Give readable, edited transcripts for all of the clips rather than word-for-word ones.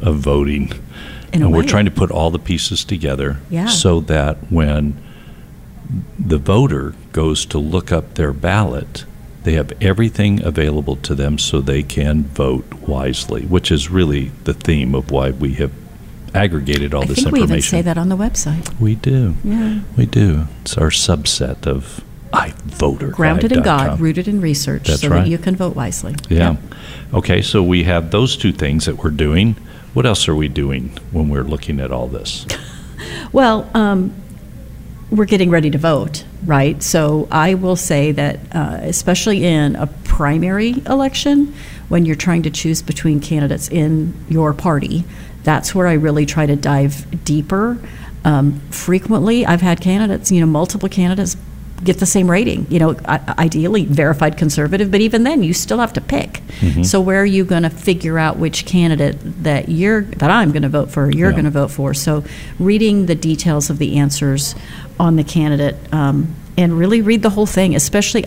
of voting. And we're trying to put all the pieces together so that when the voter goes to look up their ballot, they have everything available to them so they can vote wisely, which is really the theme of why we have aggregated all this information. I think we even say that on the website. We do. Yeah. We do. It's our subset of iVoter. Grounded in God, rooted in research, That's so right. that you can vote wisely. Yeah. Okay, so we have those two things that we're doing. What else are we doing when we're looking at all this? Well, we're getting ready to vote, right? So I will say that especially in a primary election, when you're trying to choose between candidates in your party, that's where I really try to dive deeper. Frequently, I've had candidates, multiple candidates get the same rating, ideally verified conservative, but even then you still have to pick. Mm-hmm. So where are you going to figure out which candidate that I'm going to vote for, you're going to vote for? So reading the details of the answers on the candidate and really read the whole thing, especially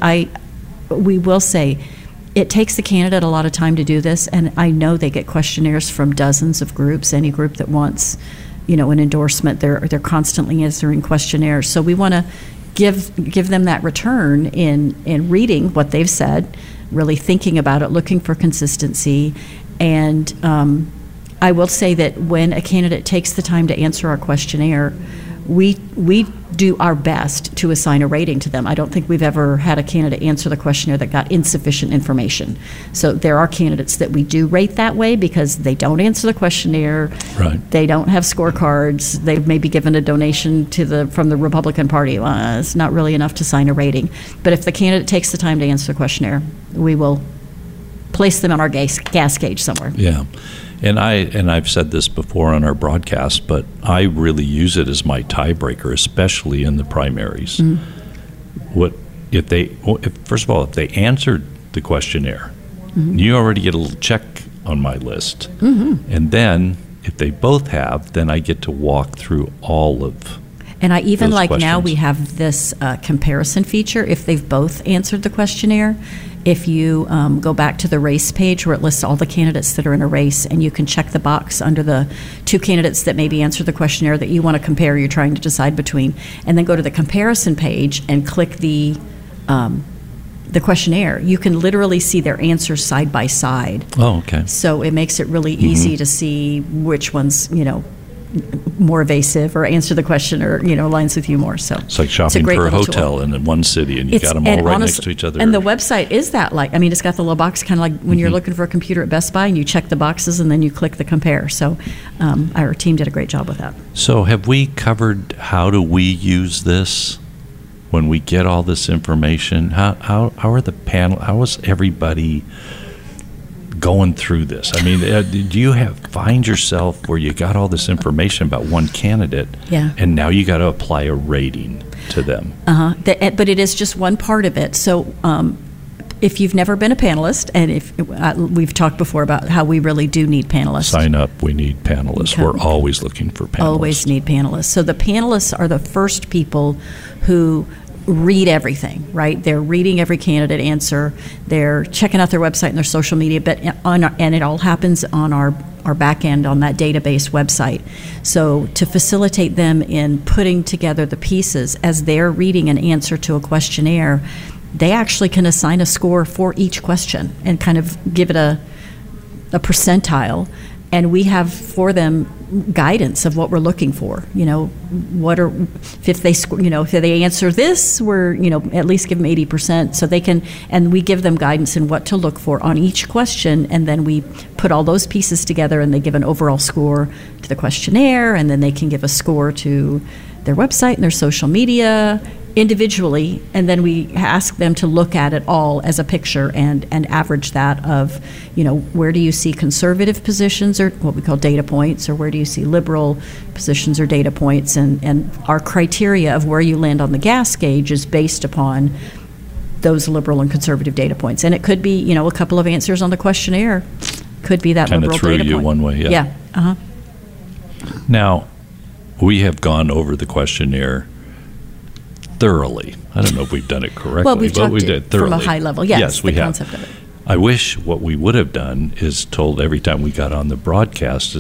we will say it takes the candidate a lot of time to do this, and I know they get questionnaires from dozens of groups. Any group that wants an endorsement, they're constantly answering questionnaires. So we want to give them that return in reading what they've said, really thinking about it, looking for consistency. And I will say that when a candidate takes the time to answer our questionnaire, we do our best to assign a rating to them. I don't think we've ever had a candidate answer the questionnaire that got insufficient information. So there are candidates that we do rate that way because they don't answer the questionnaire. Right. They don't have scorecards. They've maybe given a donation from the Republican Party. It's not really enough to assign a rating. But if the candidate takes the time to answer the questionnaire, we will place them on our gas gauge somewhere. Yeah. And I've said this before on our broadcast, but I really use it as my tiebreaker, especially in the primaries. Mm-hmm. First of all, if they answered the questionnaire, mm-hmm. you already get a little check on my list. Mm-hmm. And then if they both have, then I get to walk through all of And I even like questions. Now we have this comparison feature if they've both answered the questionnaire. If you go back to the race page where it lists all the candidates that are in a race, and you can check the box under the two candidates that maybe answered the questionnaire that you want to compare, you're trying to decide between, and then go to the comparison page and click the questionnaire, you can literally see their answers side by side. Oh, okay. So it makes it really easy to see which one's, more evasive or answer the question or, aligns with you more. So it's like shopping for a hotel in one city and you got them all right next to each other. And the website is that it's got the little box kind of like when you're looking for a computer at Best Buy and you check the boxes and then you click the compare. So our team did a great job with that. So have we covered how do we use this when we get all this information? How are the panel, how is everybody going through this? I mean, do you find yourself where you got all this information about one candidate, and now you got to apply a rating to them? But it is just one part of it. So if you've never been a panelist, and if we've talked before about how we really do need panelists. Sign up. We need panelists. We're always looking for panelists. Always need panelists. So the panelists are the first people who read everything, right? They're reading every candidate answer. They're checking out their website and their social media, and it all happens on our back end on that database website. So to facilitate them in putting together the pieces as they're reading an answer to a questionnaire, they actually can assign a score for each question and kind of give it a percentile. And we have for them guidance of what we're looking for. If they answer this, we're at least give them 80%, so they can. And we give them guidance in what to look for on each question, and then we put all those pieces together, and they give an overall score to the questionnaire, and then they can give a score to their website and their social media individually, and then we ask them to look at it all as a picture and average that of, where do you see conservative positions or what we call data points, or where do you see liberal positions or data points, and our criteria of where you land on the gas gauge is based upon those liberal and conservative data points. And it could be, a couple of answers on the questionnaire could be that kind liberal of threw data you point. One way, yeah. Now, we have gone over the questionnaire thoroughly. I don't know if we've done it correctly, well, we've but we talked did thoroughly. From a high level, yes we the have. concept of it. I wish what we would have done is told every time we got on the broadcast